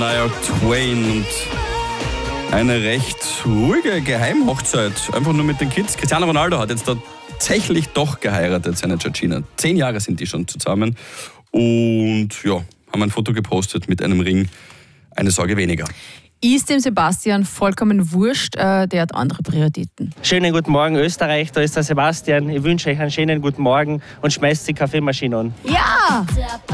Shania Twain und eine recht ruhige Geheimhochzeit, einfach nur mit den Kids. Cristiano Ronaldo hat jetzt tatsächlich doch geheiratet, seine Georgina. 10 Jahre sind die schon zusammen und ja, haben ein Foto gepostet mit einem Ring. Eine Sorge weniger. Ist dem Sebastian vollkommen wurscht, der hat andere Prioritäten. Schönen guten Morgen Österreich, da ist der Sebastian. Ich wünsche euch einen schönen guten Morgen und schmeißt die Kaffeemaschine an. Ja!